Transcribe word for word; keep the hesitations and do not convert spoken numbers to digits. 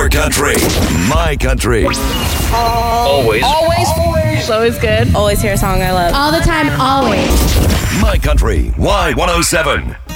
Your country, my country. Always. Always. Always. Always good. Always hear a song I love. All the time, always. My country, Y one oh seven.